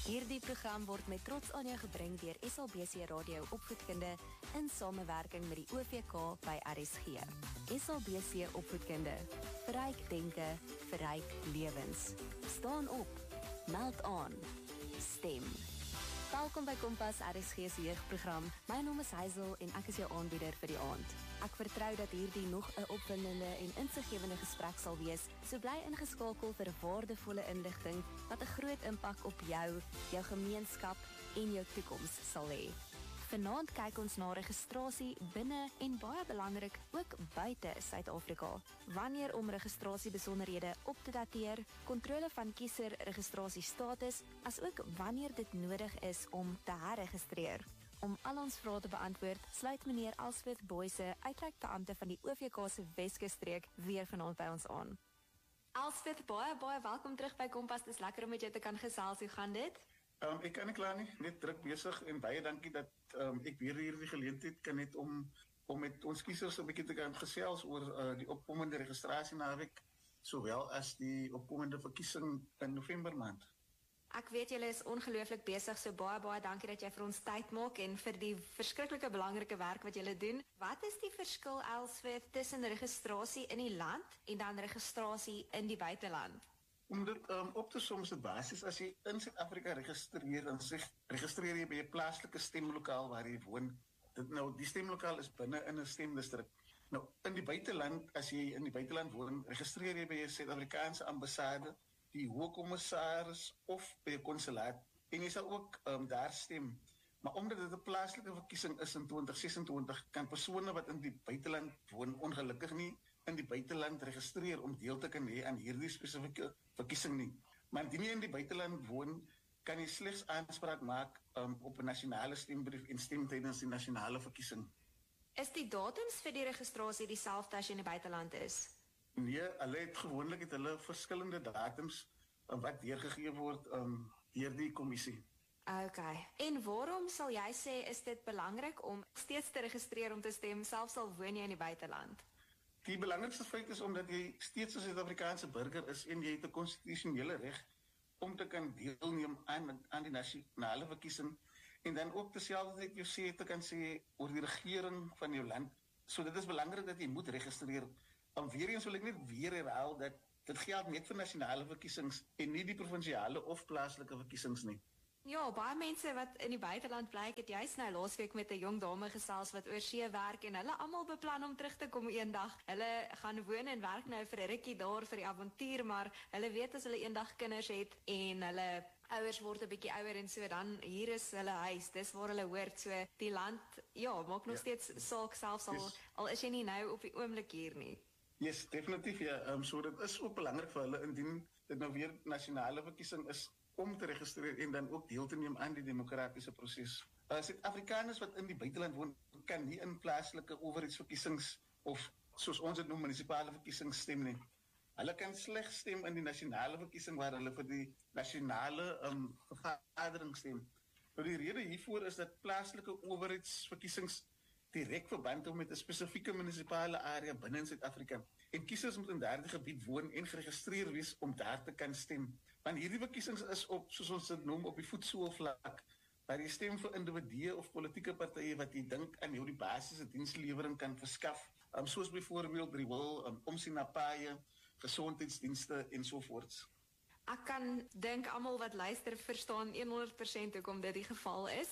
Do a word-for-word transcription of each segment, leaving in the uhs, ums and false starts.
Hierdie program word met trots aan jou gebring deur S A B C Radio Opvoedkunde in samewerking met die O V K by R S G. S A B C Opvoedkunde. Verryk denke, verryk lewens. Staan op. Meld aan. Stem. Welkom by Kompas R S G se jeugprogram. My naam is Hazel en ek is jou aanbieder vir die aand. Ek vertrou dat hierdie nog 'n opwindende en insiggewende gesprek sal wees, so bly ingeskakel vir 'n waardevolle inligting wat 'n groot impak op jou, jou gemeenskap en jou toekoms sal hê. Vanaand kyk ons na registrasie binne en baie belangrik ook buite Suid-Afrika. Wanneer om registrasiebesonderhede op te dateer, kontrole van kiezer registrasiestatus, asook wanneer dit nodig is om te herregistreer. Om al ons vrae te beantwoord, sluit meneer Elsworth Boyse, uitreikbeampte van die O V K se Weskusstreek, weer vanaand by ons aan. Elsworth, baie baie welkom terug by Kompas. Dis lekker om met jou te kan gesels. Hoe gaan dit? Um, ek kan nie klaar nie, net druk besig en baie dankie dat um, ek weer hierdie geleentheid kan het om om met ons kiesers 'n bietjie te kan gesels oor uh, die opkomende registrasie naweek, sowel as die opkomende verkiesing in November maand. Ek weet julle is ongelooflik besig, so baie baie dankie dat jy vir ons tyd maak en vir die verskriklike belangrike werk wat julle doen. Wat is die verskil, Elsworth, tussen registrasie in die land en dan registrasie in die buiteland? Om dit um, op te som is dit basies, as jy in Suid-Afrika registreer, dan sê, registreer jy by 'n plaaslike stemlokaal waar jy woon. Dit, nou, die stemlokaal is binne in 'n stemdistrik. Nou, in die buiteland, as jy in die buiteland woon, registreer jy by 'n Suid-Afrikaanse ambassade, die hoofkommissaris of by 'n konsulaat, en jy sal ook um, daar stem. Maar omdat dit 'n plaaslike verkiesing is in twintig sesentwintig, kan persone wat in die buiteland woon ongelukkig nie in die buiteland registreer om deel te kan hê aan hierdie spesifieke verkiesing nie. Maar indien jy in die buiteland woon, kan jy slegs aanspraak maak um, op 'n nasionale stembrief en stem tydens die nasionale verkiesing. Is die datums vir die registrasie dieselfde as jy in die buiteland is? Nee, hulle het gewoonlik het hulle verskillende datums um, wat deurgegee word um, deur die kommissie. Okay. En waarom sal jy sê is dit belangrik om steeds te registreer om te stem, selfs al woon jy in die buiteland? Die belangrikste feit is omdat jy steeds 'n Suid-Afrikaanse burger is en jy het 'n konstitusionele reg om te kan deelneem aan aan die nasionale verkiesing en dan ook terselfdertyd jou sê te kan sê oor die regering van jou land. So dit is belangrik dat jy moet registreer. En weer eens wil ek net weer herhaal dat dit geld net vir nasionale verkiesings en nie die provinsiale of plaaslike verkiesings nie. Ja, baie mense wat in die buiteland bly, ek het juist nou laasweek met 'n jong dame gesels wat oor see werk en hulle almal beplan om terug te kom eendag. Hulle gaan woon en werk nou vir 'n rukkie daar vir die avontuur, maar hulle weet as hulle eendag kinders het en hulle ouers word 'n bietjie ouer en so, dan hier is hulle huis, dis waar hulle hoort. So die land, ja, maak nog ja. steeds saak selfs al, yes. al is jy nie nou op die oomblik hier nie. Yes, definitief ja. Um, so dit is ook belangrik vir hulle indien dit nou weer nasionale verkiesing is om te registreer en dan ook deel te neem aan die demokratiese proses. Uh, Suid-Afrikaners wat in die buiteland woon, kan nie in plaaslike owerheidsverkiesings of soos ons dit noem munisipale verkiesings stem nie. Hulle kan slegs stem in die nasionale verkiesing waar hulle vir die nasionale um, vergadering stem. Nou die rede hiervoor is dat plaaslike owerheidsverkiesings direk verband hou met 'n spesifieke munisipale area binne in Suid-Afrika. En kiesers moet in daardie gebied woon en geregistreer wees om daar te kan stem. Want hierdie verkiesings is op, soos ons dit noem, op die voetsoolvlak, waar jy stem vir individue of politieke partye wat jy dink aan jou die basiese dienslewering kan verskaf, um, soos byvoorbeeld riool, um, omsien na paaie, gesondheidsdienste en sovoorts. Ek kan dink almal wat luister verstaan honderd persent hoekom dit die geval is.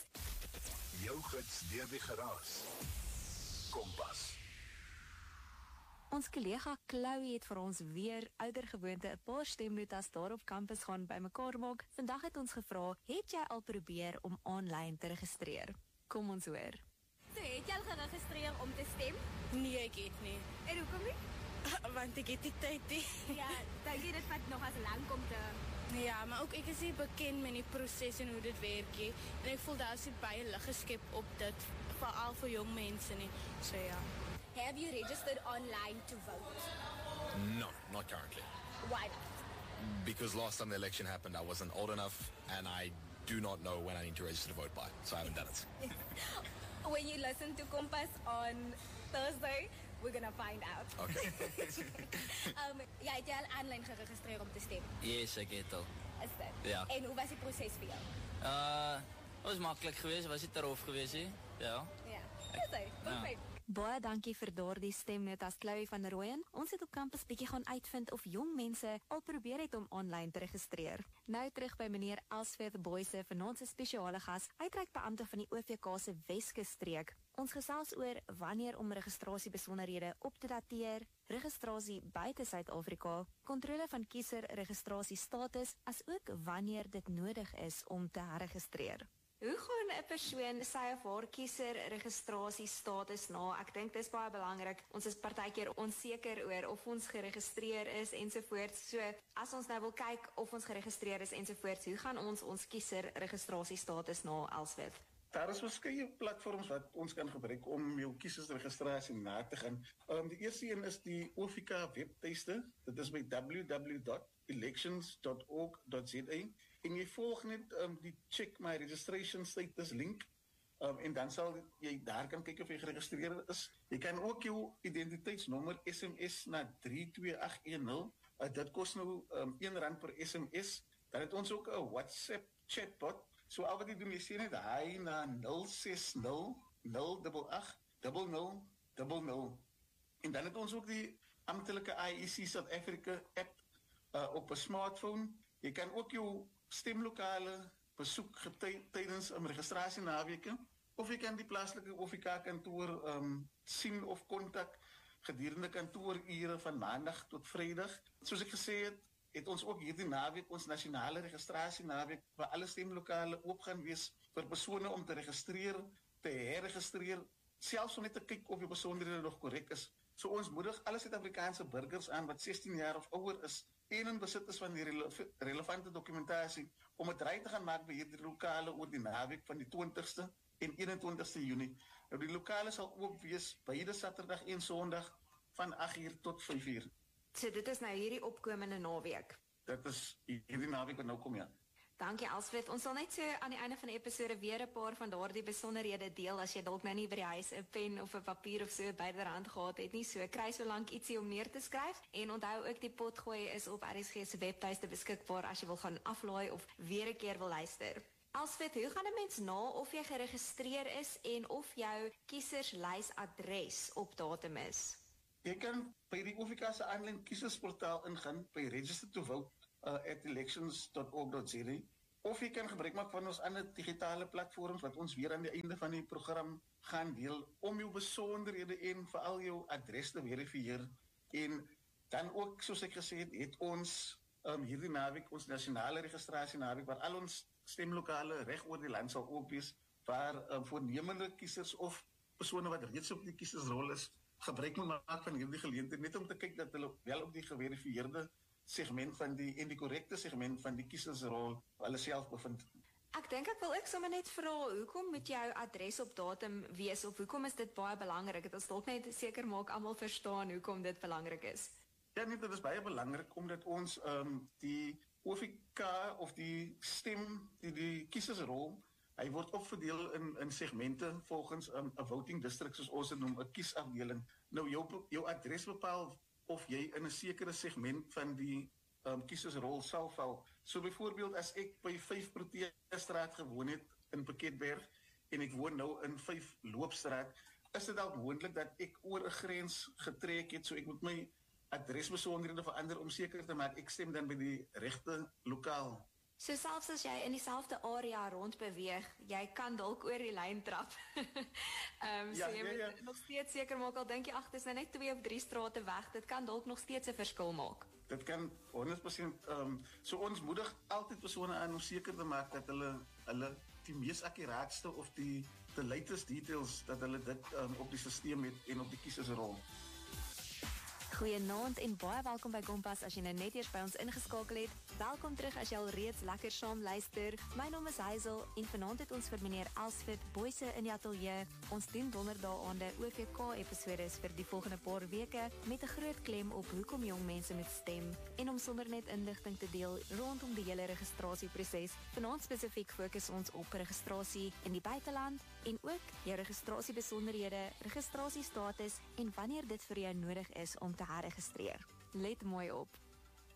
Jou gids deur die geraas. Kompas. Ons kollega Chloe het vir ons weer oudergewoonte 'n paar stemnotas daar op kampus gaan bymekaar maak. Vandag het ons gevra, het jy al probeer om aanlyn te registreer? Kom ons hoor. So, het jy al geregistreer om te stem? Nee, ek het nie. En hoekom nie? Want ek het die tyd nie. Ja, dink jy dit vat nog as lank om te... Ja, maar ook ek is nie bekend met die proses en hoe dit werk nie. En ek voel daar is baie lig geskep op dit, veral vir jong mense nie. So ja. Have you registered online to vote? No, not currently. Why not? Because last time the election happened, I wasn't old enough, and I do not know when I need to register to vote by, so I haven't done it. When you listen to Kompas on Thursday, we're gonna find out. Okay. um, jy het jy al aanlyn geregistreer om te stem? Yes, ek het al. Is dit? Ja. En hoe was die proses vir jou? Uh, het was makkelijk geweest, was het erover geweest, he? Ja. Ja, dis hy, perfect. Baie dankie vir daardie stemnotas, Chloe van Rooyen. Ons het op kampus bietjie gaan uitvind of jong mense al probeer het om aanlyn te registreer. Nou terug by meneer Elsworth Boyse, vanaand se spesiale gas, uitreikbeampte van die O V K se Weskus-streek. Ons gesels oor wanneer om registrasiebesonderhede op te dateer, registrasie buite Suid-Afrika, kontrole van kieserregistrasiestatus, asook wanneer dit nodig is om te herregistreer. Hoe gaan 'n persoon sy of haar kieserregistrasiestatus na? Ek dink dis baie belangrik. Ons is partykeer onseker oor of ons geregistreer is ensovoorts. So, as ons nou wil kyk of ons geregistreer is ensovoorts, hoe gaan ons ons kieserregistrasiestatus na, Elsworth? Daar is verskeie platforms wat ons kan gebruik om jou kiesersregistrasie na te gaan. Um, die eerste een is die O V K webtuiste. Dit is by w w w dot elections dot org dot z a. En jy volg net um, die check my registration status link. Um, en dan sal jy daar kan kyk of jy geregistreerd is. Jy kan ook jou identiteitsnommer S M S na drie twee agt een nul. Uh, dit kos nou um, een rand per S M S. Dan het ons ook 'n WhatsApp chatbot. So al wat jy doen, jy sê net hy na nul ses nul nul agt agt nul nul nul nul. En dan het ons ook die amptelike I E C South Africa app uh, op 'n smartphone. Jy kan ook jou stemlokale besoek tydens 'n registrasie naweke, of jy kan die plaaslike O V K kantoor um, sien of kontak gedurende kantoorure van maandag tot vrydag. Soos ek gesê het, het ons ook hierdie naweek ons nasionale registrasie naweek waar alle stemlokale oop gaan wees vir persone om te registreer, te herregistreer, selfs om net te kyk of die besonderhede nog korrek is. So ons moedig alle Suid-Afrikaanse burgers aan wat sestien jaar of ouer is en in besit is van die rele relevante dokumentasie om 'n draai te gaan maak by hierdie lokale oor die naweek van die twintigste en eenentwintigste Junie. Nou die lokale sal oop wees beide Saterdag en Sondag van agt uur tot vyf uur. So dit is nou hierdie opkomende naweek. Dit is hierdie naweek wat nou kom, ja. Dankie Elsworth. Ons sal net so aan die einde van die episode weer 'n paar van daardie besonderhede deel as jy dalk nou nie by die huis 'n pen of 'n papier of so byderhand gehad het nie. So kry so lank ietsie om neer te skryf en onthou ook die potgooi is op R S G se webtuiste beskikbaar as jy wil gaan aflaai of weer 'n keer wil luister. Elsworth, hoe gaan 'n mens na of jy geregistreer is en of jou kieserslysadres op datum is? Jy kan by die O V K se aanlyn kiesersportaal ingaan by register to vote uh, at elections dot org dot z a, of jy kan gebruik maak van ons ander digitale platforms wat ons weer aan die einde van die program gaan deel om jou besonderhede en veral jou adres te verifieer. En dan ook, soos ek gesê het, het ons um, hierdie naweek ons nasionale registrasie naweek waar al ons stemlokale reg oor die land sal oop wees, waar um, voornemende kiesers of persone wat reeds op die kiesersrol is gebruik moet maak van hierdie geleentheid, net om te kyk dat hulle wel op die geverifieerde segment van die en die korrekte segment van die kiesersrol hulle self bevind. Ek dink ek wil ook sommer net vra, hoekom moet jou adres op datum wees of hoekom is dit baie belangrik? Dit is dalk net seker maak almal verstaan hoekom dit belangrik is. Ja, nee, dit is baie belangrik omdat ons um, die O V K of die stem, die, die kiesersrol, hy word opverdeel in, in segmente volgens 'n um, voting district, soos ons dit noem, 'n kiesafdeling. Nou, jou, jou adres bepaal of jy in 'n sekere segment van die um, kiesersrol sal val. So byvoorbeeld, as ek by vyf Protea straat gewoon het in Piketberg en ek woon nou in vyf Loopstraat, is dit dalk moontlik dat ek oor 'n grens getrek het, so ek moet my adresbesonderhede verander om seker te maak ek stem dan by die regte lokaal. So selfs as jy in dieselfde area rondbeweeg, jy kan dalk oor die lyn trap. Ehm um, so Ja, jy ja, moet ja. nog steeds seker maak, al dink jy ag, dis nou net twee of drie strate weg, dit kan dalk nog steeds 'n verskil maak. Dit kan honderd persent um, so ons moedig altyd persone aan om seker te maak dat hulle hulle die mees akkuraatste of die the latest details dat hulle dit um, op die stelsel het en op die kiesersrol. Goeienaand en baie welkom by Kompas as jy nou net eers by ons ingeskakel het. Welkom terug as jy al reeds lekker saam luister. My naam is Hazel en vanaand het ons vir meneer Elsworth Boyse in die ateljee. Ons doen donderdae-aande O V K episodes vir die volgende paar weke met 'n groot klem op hoekom jong mense moet stem en om sommer net inligting te deel rondom die hele registrasieproses. Vanaand spesifiek fokus ons op registrasie in die buiteland en ook jou registrasiebesonderhede, registrasiestatus en wanneer dit vir jou nodig is om te herregistreer. Let mooi op.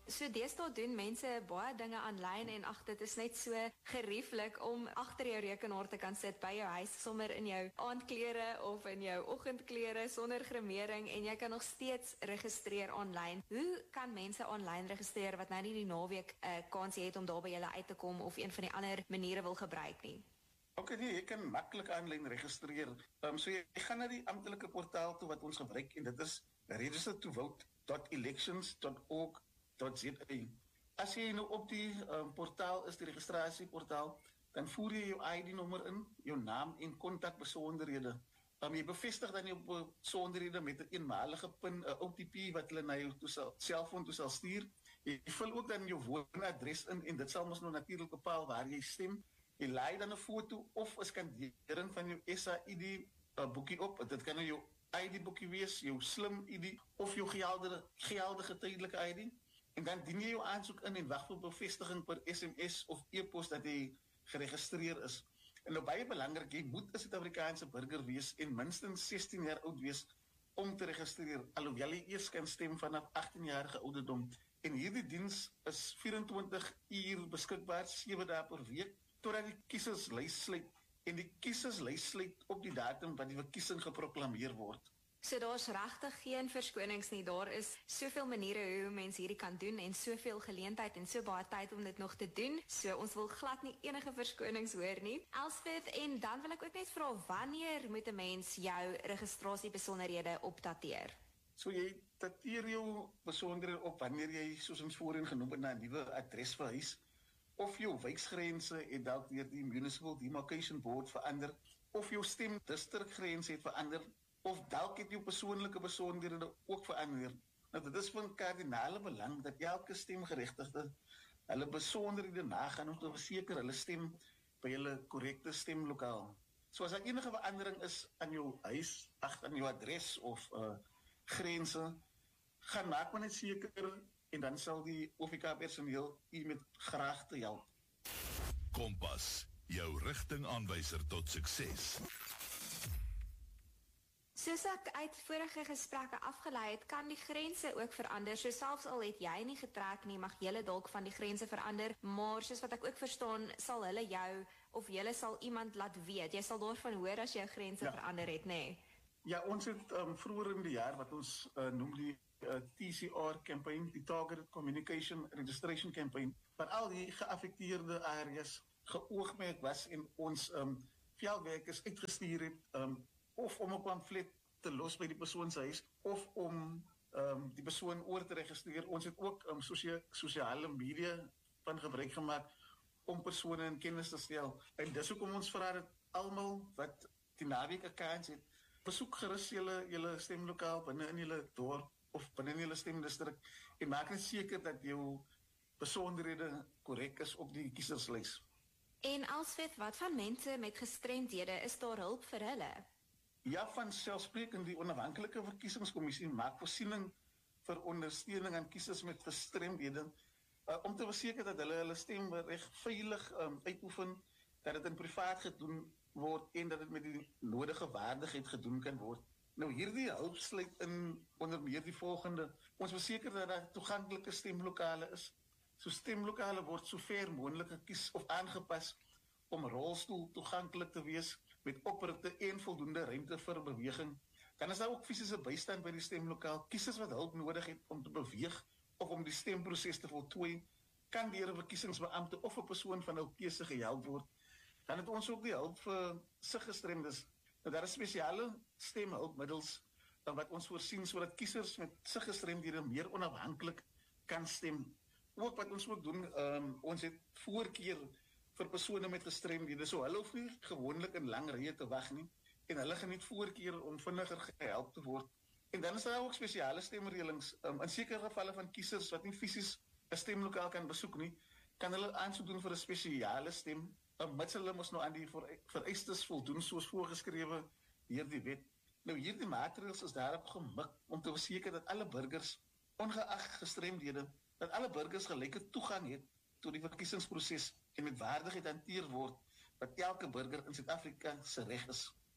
So deesdae doen mense baie dinge aanlyn en ag dit is net so gerieflik om agter jou rekenaar te kan sit by jou huis sommer in jou aandklere of in jou oggendklere sonder gremering en jy kan nog steeds registreer aanlyn. Hoe kan mense aanlyn registreer wat nou nie die naweek 'n uh, kans het om daar by julle uit te kom of een van die ander maniere wil gebruik nie? Oké, nee, jy kan maklik aanlyn registreer. Um, so jy, jy gaan na die amptelike portaal toe wat ons gebruik en dit is register to vote dot elections dot org dot z a. As jy nou op die um, portaal is, die registrasieportaal, dan voer jy jou I D-nommer in, jou naam en kontakbesonderhede. Um, jy bevestig dan jou besonderhede met 'n eenmalige pin, 'n O T P wat hulle na jou selfoon toe sal stuur. Jy vul ook dan jou woonadres in en dit sal ons nou natuurlik bepaal waar jy stem. Jy laai dan 'n foto of 'n skandering van jou S A I D uh, boekie op. Dit kan nou jou I D boekie wees, jou slim I D of jou geldige, geldige tydelike I D. En dan dien jy jou aansoek in en wag vir bevestiging per S M S of e-pos dat jy geregistreer is. En nou baie belangrik, jy moet 'n Suid-Afrikaanse burger wees en minstens sestien jaar oud wees om te registreer, alhoewel jy eers kan stem vanaf agttien jarige ouderdom. En hierdie diens is vyf-en-twintig uur beskikbaar, sewe dae per week, totdat die kieserslys sluit. En die kieserslys sluit op die datum wat die verkiesing geproklameer word. So daar's regtig geen verskonings nie. Daar is soveel maniere hoe mense hierdie kan doen en soveel geleentheid en so baie tyd om dit nog te doen. So ons wil glad nie enige verskonings hoor nie. Elspeth, en dan wil ek ook net vra, wanneer moet 'n mens jou registrasiebesonderhede opdateer? So jy dateer jou besonderhede op wanneer jy, soos ons voorheen genoem het, na 'n nuwe adres verhuis, of jou wijksgrense het dalk deur die Municipal Demarcation Board verander, of jou stemdistrikgrense het verander, of dalk het jou persoonlike besonderhede ook verander. Nou, dit is van kardinale belang dat elke stemgeregtigde hulle besonderhede nagaan om te verseker hulle stem by hulle korrekte stemlokaal. So as daar enige verandering is aan jou huis, ag, aan jou adres of uh, grense, gaan maak maar net seker en dan sal die O V K-personeel u met graag te help. Kompas, jou rigtingaanwyser tot sukses. Soos ek uit vorige gesprekke afgelei het, kan die grense ook verander. So selfs al het jy nie getrek nie, mag jy dalk van die grense verander, maar soos wat ek ook verstaan, sal hulle jou of jy sal iemand laat weet. Jy sal daarvan hoor as jou grense ja. verander het, nê? Nee? Ja, ons het um, vroeër in die jaar wat ons uh, noem die uh, T C R campaign, die Targeted Communication Registration Campaign, waar al die geaffekteerde areas geoogmerk was en ons um, veldwerkers uitgestuur het, um, of om 'n pamflet te los by die persoon se huis, of om um, die persoon oor te registreer. Ons het ook um, sosia sosiale media van gebruik gemaak om persone in kennis te stel. En dis hoekom ons vra dat almal wat die naweek 'n kans het, besoek gerus julle julle stemlokaal binne in julle dorp of binne in julle stemdistrik en maak net seker dat jou besonderhede korrek is op die kieserslys. En Elspeth, wat van mense met gestremdhede, is daar hulp vir hulle? Ja, van selfsprekend, die onafhanklike verkiesingskommissie maak voorsiening vir ondersteuning aan kiesers met gestremdhede, uh, om te verseker dat hulle hulle stemreg veilig um, uitoefen, dat dit in privaat gedoen word en dat dit met die nodige waardigheid gedoen kan word. Nou hierdie hulp sluit in onder meer die volgende. Ons verseker dat daar toeganklike stemlokale is. So stemlokale word so ver moontlik gekies of aangepas om rolstoel toeganklik te wees met opritte en voldoende ruimte vir beweging. Dan is daar ook fisiese bystand by die stemlokaal. Kiesers wat hulp nodig het om te beweeg of om die stemproses te voltooi, kan deur 'n verkiesingsbeampte of 'n persoon van hul keuse gehelp word. Dan het ons ook die hulp vir siggestremdes. Nou, daar is spesiale stemhulpmiddels wat ons voorsien sodat kiesers met siggestremdhede meer onafhanklik kan stem. Ook wat ons ook doen, um, ons het voorkeur vir persone met gestremdhede, so hulle hoef nie gewoonlik in lang rye te wag nie, en hulle geniet voorkeur om vinniger gehelp te word. En dan is daar ook spesiale stemreëlings, um, in sekere gevalle van kiesers wat nie fisies 'n stemlokaal kan besoek nie, kan hulle aansoek doen vir 'n spesiale stem, um, mits hulle mos nou aan die vereistes voldoen soos voorgeskrewe deur die wet. Nou hierdie maatreëls is daarop gemik om te verseker dat alle burgers, ongeag gestremdhede, dat alle burgers gelyke toegang het tot die verkiesingsproses en met waardigheid hanteer word wat elke burger in Suid-Afrika se reg is.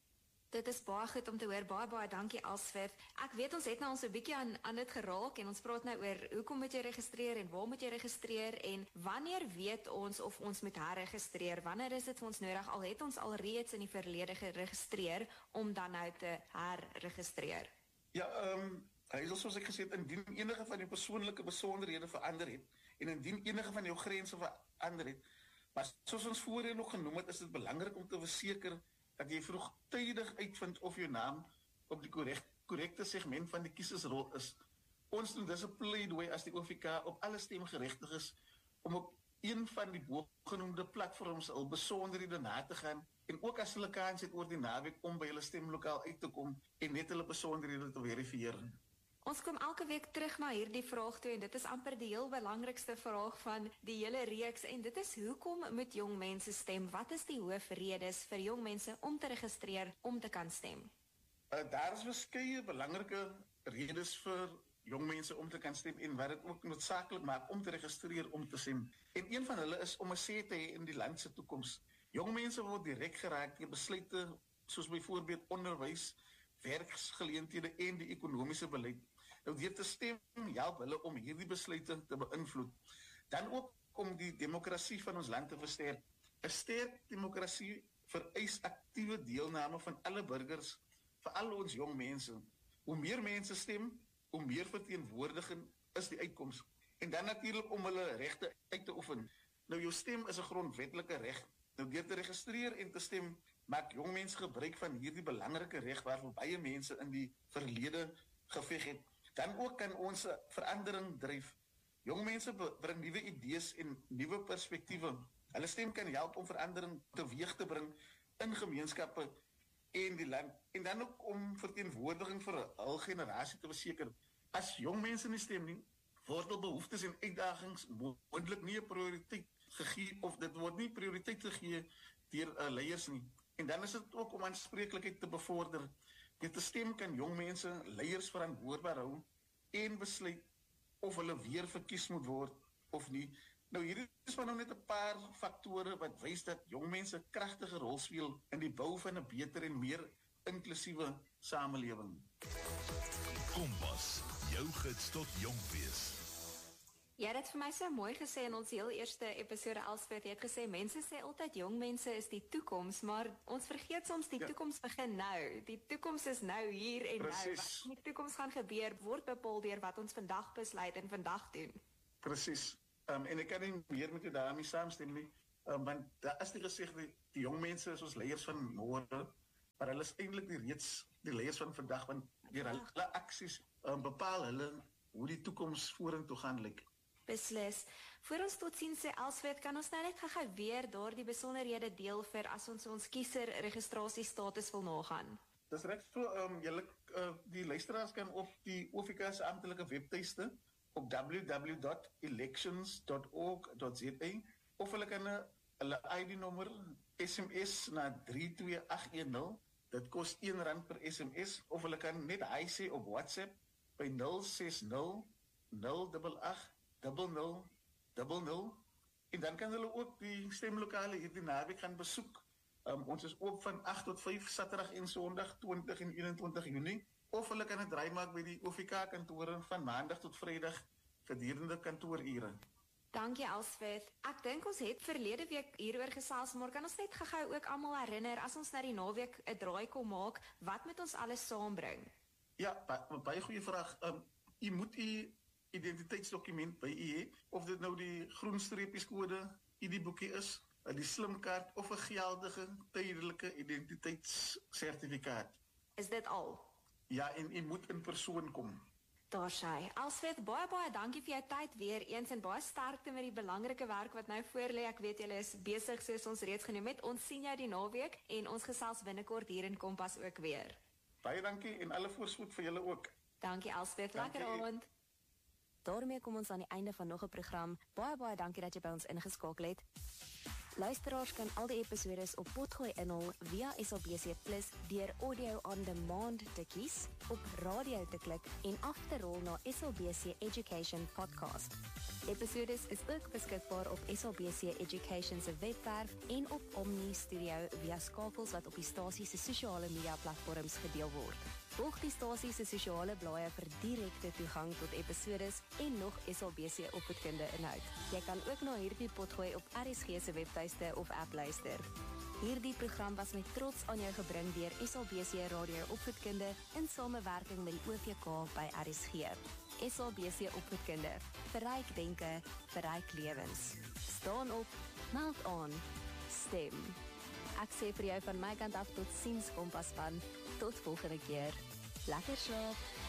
Dit is baie goed om te hoor, baie baie dankie Alsved. Ek weet ons het nou al so 'n bietjie aan, aan dit geraak en ons praat nou oor hoekom moet jy registreer en waar moet jy registreer en wanneer weet ons of ons moet herregistreer, wanneer is dit vir ons nodig, al het ons al reeds in die verlede geregistreer om dan nou te herregistreer. Ja, ehm um, hy is soos ek gesê het, indien enige van die persoonlike besonderhede verander het en indien enige van jou grense verander het, maar soos ons voorheen nog genoem het, is dit belangrik om te verseker dat jy vroegtydig uitvind of jou naam op die korrekte segment van die kiesersrol is. Ons doen dis 'n pleidooi as die O V K op alle stemgeregtiges om op een van die bogenoemde platforms al besonderhede na te gaan en ook as hulle kans het oor die naweek om by hulle stemlokaal uit te kom en net hulle besonderhede te verifieer. Ons kom elke week terug na hierdie vraag toe en dit is amper die heel belangrikste vraag van die hele reeks en dit is hoekom moet jong mense stem? Wat is die hoofredes vir jong mense om te registreer om te kan stem? Uh, daar is verskeie belangrike redes vir jong mense om te kan stem en wat dit ook noodsaaklik maak om te registreer om te stem. En een van hulle is om 'n sê te hê in die land se toekoms. Jong mense word direk geraak deur besluite soos byvoorbeeld onderwys, werksgeleenthede en die ekonomiese beleid. Nou deur te stem help hulle om hierdie besluite te beïnvloed. Dan ook om die demokrasie van ons land te versterk. 'n Sterk demokrasie vereis aktiewe deelname van alle burgers, veral ons jong mense. Hoe meer mense stem, hoe meer verteenwoordiging is die uitkoms. En dan natuurlik om hulle regte uit te oefen. Nou jou stem is 'n grondwetlike reg. Nou deur te registreer en te stem, maak jong mense gebruik van hierdie belangrike reg waarvoor baie mense in die verlede geveg het. Dan ook kan ons 'n verandering dryf. Jong mense bring nuwe idees en nuwe perspektiewe. Hulle stem kan help om verandering teweeg te bring in gemeenskappe en die land. En dan ook om verteenwoordiging vir 'n hul generasie te verseker. As jong mense nie stem nie, word hul behoeftes en uitdagings moontlik nie 'n prioriteit gegee of dit word nie prioriteit gegee deur uh, leiers nie. En dan is dit ook om aanspreeklikheid te bevorder. Deur te stem kan jong mense leiers verantwoordbaar hou en besluit of hulle weer verkies moet word of nie. Nou hier is maar nou net 'n paar faktore wat wys dat jong mense 'n kragtige rol speel in die bou van 'n beter en meer inklusiewe samelewing. Kompas, jou gids tot jong wees. Ja, dit vir my so mooi gesê in ons heel eerste episode Alsved. Jy het gesê mense sê altyd jong mense is die toekoms, maar ons vergeet soms die ja. toekoms begin nou. Die toekoms is nou hier en Precies. nou. Wat die toekoms gaan gebeur word bepaal deur wat ons vandag besluit en vandag doen. Presies. Um, en ek kan nie meer met jou daarmee saamstem nie. Um, want daar is die gesegd, die, die jong mense is ons leiers van môre, maar hulle is eintlik die reeds die leiers van vandag, want deur hulle aksies um, bepaal hulle hoe die toekoms vorentoe gaan lyk. Beslis. Voor ons tot sien sê Alsved, kan ons nou net gou-gou weer daardie besonderhede deel vir as ons ons kiezer registrasiestatus wil nagaan. Dis reg so, um, julle uh, die luisteraars kan op die O V K se amptelike webtuiste op w w w dot elections dot org dot z a of hulle kan 'n hulle I D-nommer S M S na drie twee agt een nul. Dit kos een rand per S M S of hulle kan net hy sê op WhatsApp by nul ses nul nul agt agt nul nul nul nul en dan kan hulle ook die stemlokale hierdie naweek gaan besoek. Um, ons is oop van agt tot vyf Saterdag en Sondag twintig en eenentwintig Junie of hulle kan 'n draai maak by die O V K kantore van Maandag tot Vrydag gedurende kantoorure. Dankie Alsved. Ek dink ons het verlede week hieroor gesels, maar kan ons net gou-gou ook almal herinner as ons na die naweek 'n draai kom maak, wat moet ons alles saambring? Ja, baie, baie goeie vraag. Um, u moet u identiteitsdokument by u hê, of dit nou die groen streepieskode I D-boekie is, die slimkaart of 'n geldige tydelike identiteitssertifikaat. Is dit al? Ja, en u moet in persoon kom. Daar sy. Alsved, baie baie dankie vir jou tyd weer eens en baie sterkte met die belangrike werk wat nou voor lê. Ek weet julle is besig soos ons reeds genoem het. Ons sien jou die naweek en ons gesels binnekort hier in Kompas ook weer. Baie dankie en alle voorspoed vir julle ook. Dankie Alsved, lekker aand. Daarmee kom ons aan die einde van nog 'n program. Baie baie dankie dat jy by ons ingeskakel het. Luisteraars kan al die episodes op Potgooi inhal via S A B C Plus deur audio on demand te kies, op radio te klik en af te rol na S A B C Education Podcast. Episodes is ook beskikbaar op S A B C Education se webwerf en op Omni Studio via skakels wat op die stasie se sosiale media platforms gedeel word. Volg die stasie se sosiale blaaie vir direkte toegang tot episodes en nog S A B C opvoedkunde inhoud. Jy kan ook na hierdie potgooi op R S G se webtuiste of app luister. Hierdie program was met trots aan jou gebring deur S A B C Radio Opvoedkunde in samewerking met die O V K by R S G. S A B C Opvoedkunde, verryk denke, verryk lewens. Staan op, meld aan, stem. Ek sê vir jou van my kant af tot ziens, Kompas van. Tot volgende keer. Lekker slaap.